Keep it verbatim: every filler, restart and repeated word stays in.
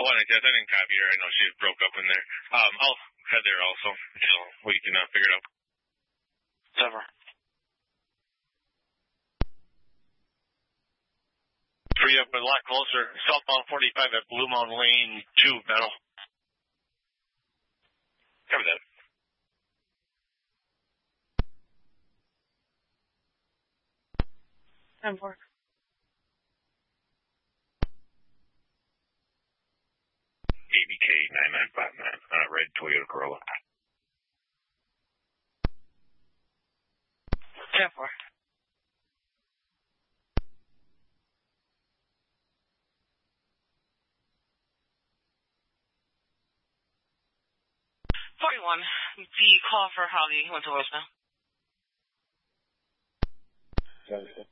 one I guess I didn't copy her. I know she broke up in there. Um, I'll head there also. So we can uh, figure it out. Whatever. Free up a lot closer. Southbound forty-five at Blue Mountain Lane two, Metal. Cover that. ten four. A B K nine nine five nine, uh, red Toyota Corolla. ten four. forty-one. The call for Holly went to voicemail. Sounds good.